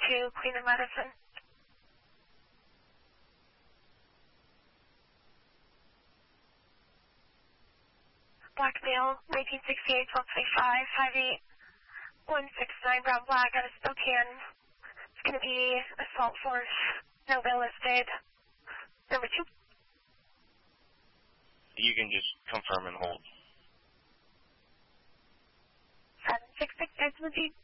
to Cleveland Medicine. Black male, 1968, 1225, 58169, brown black, out of Spokane. It's going to be assault force, no bail listed. Number 2. You can just confirm and hold. 766,